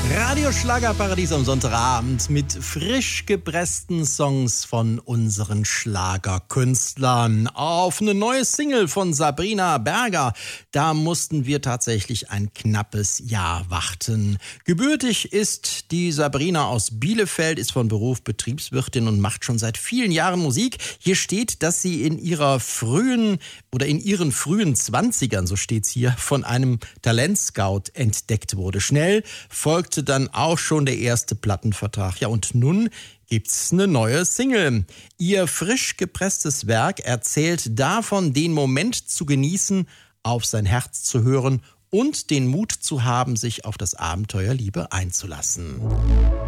Radio Schlagerparadies am Sonntagabend mit frisch gepressten Songs von unseren Schlagerkünstlern. Auf eine neue Single von Sabrina Berger, da mussten wir tatsächlich ein knappes Jahr warten. Gebürtig ist die Sabrina aus Bielefeld, ist von Beruf Betriebswirtin und macht schon seit vielen Jahren Musik. Hier steht, dass sie in ihren frühen 20ern, so steht's hier, von einem Talentscout entdeckt wurde. Schnell folgte dann auch schon der erste Plattenvertrag. Ja, und nun gibt's eine neue Single. Ihr frisch gepresstes Werk erzählt davon, den Moment zu genießen, auf sein Herz zu hören und den Mut zu haben, sich auf das Abenteuer Liebe einzulassen.